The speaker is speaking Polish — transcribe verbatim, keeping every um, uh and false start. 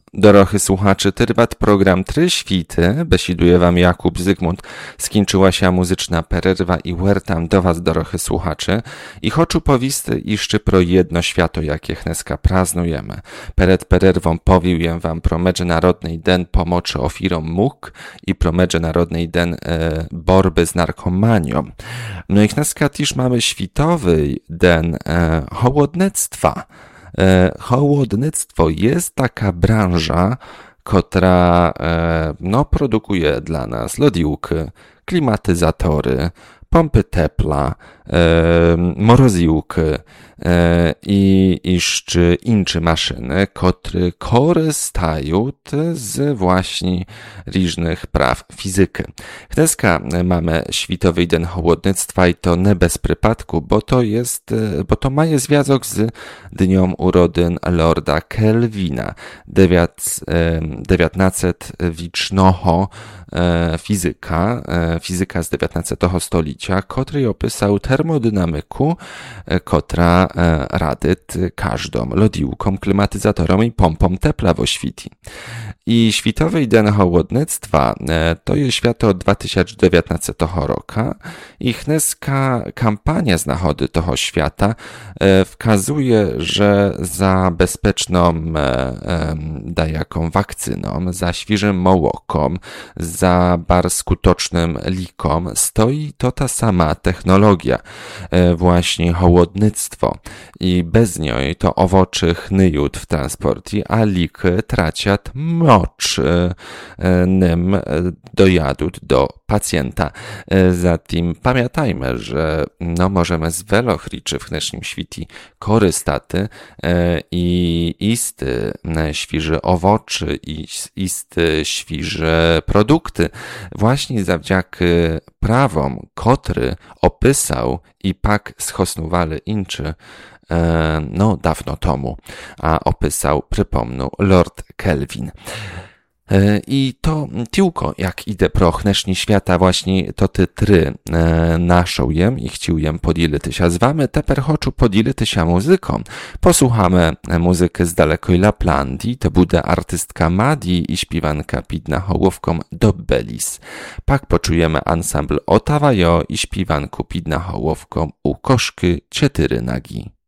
Dorochy słuchaczy, tyrbat program Try świty, besiduje wam Jakub Zygmunt, skończyła się muzyczna pererwa i wertam do was, dorochy słuchaczy, i choczu powisty iszczy pro jedno świato, jakie chneska praznujemy. Pered pererwą powiłem wam pro Međunarodny den pomocy ofirom mógł i pro Međunarodny den e, borby z narkomanią. No i chneska też mamy światowy den e, hołodnictwa. Hołodnictwo jest taka branża, która no, produkuje dla nas lodiłki, klimatyzatory, pompy tepla, moroziłki i jeszcze inne maszyny, które korzystają z właśnie różnych praw fizyki. Dneska mamy Światowy Dzień Hołodnictwa i to nie bez przypadku, bo to jest, bo to ma związek z dniem urodzin Lorda Kelvina, dziewiętnastowiecznego fizyka, fizyka z dziewiętnastego stulecia, który opisał termodynamiku, która rady każdą lodiłkom, klimatyzatorom i pompom tepla w oświti. I Światowy Dzień Hołodnictwa to jest święto od dwa tysiące dziewiętnastego roku i chneska kampania z nahody toho świata wskazuje, że za bezpieczną dajaką wakcyną, za świeżym mołokom, za bar skutocznym likom stoi to ta sama technologia, właśnie hołodnictwo. I bez niej to owoczy chnyjut w transporcie, a liki traciat mocz nym dojadut do pacjenta. Zatem pamiętajmy, że no możemy z wielu rzeczy w naszym świecie korzystać i isty świeże owoczy i isty świeże produkty właśnie zawdzięki prawom, który opisał i pak schosnowali inczy no dawno temu, a opisał, przypomnę, Lord Kelvin. I to tylko jak idę pro chneszni świata właśnie to ty try e, naszą i chciałem podzielić się z wami, teper choczu podzielić się muzyką. Posłuchamy muzykę z dalekoj Laplandii, to bude artystka Madi i śpiewanka Pidna Hołowką do Belis. Pak poczujemy ansambl Ottawa Jo i śpiewanku Pidna Hołowką u koszky Cztery Nagi.